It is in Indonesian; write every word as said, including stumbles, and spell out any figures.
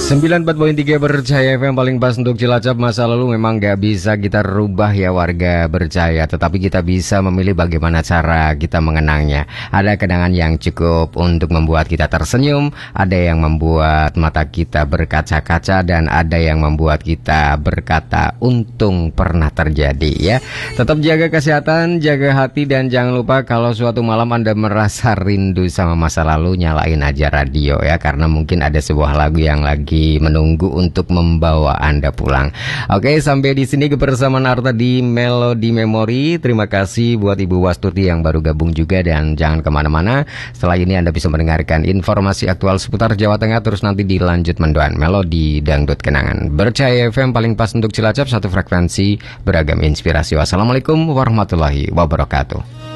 sembilan puluh empat koma tiga Berjaya F M paling pas untuk Cilacap. Masa lalu memang gak bisa kita rubah ya warga Berjaya, tetapi kita bisa memilih bagaimana cara kita mengenangnya. Ada kenangan yang cukup untuk membuat kita tersenyum, ada yang membuat mata kita berkaca-kaca, dan ada yang membuat kita berkata untung pernah terjadi ya. Tetap jaga kesehatan, jaga hati, dan jangan lupa kalau suatu malam Anda merasa rindu sama masa lalu, nyalain aja radio ya, karena mungkin ada sebuah lagu yang lagi menunggu untuk membawa Anda pulang. Oke, sampai di sini kebersamaan Arta di Melodi Memory. Terima kasih buat Ibu Wastuti yang baru gabung juga, dan jangan kemana-mana. Setelah ini Anda bisa mendengarkan informasi aktual seputar Jawa Tengah, terus nanti dilanjut mendoan Melodi Dangdut Kenangan. Berjaya F M paling pas untuk Cilacap, satu frekuensi beragam inspirasi. Wassalamualaikum warahmatullahi wabarakatuh.